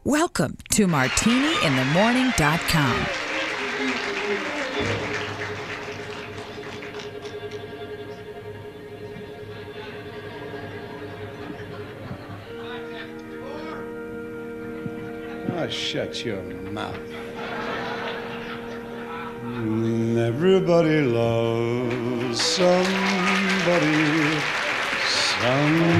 Welcome to MartiniInTheMorning.com. Oh, shut your mouth. Everybody loves somebody.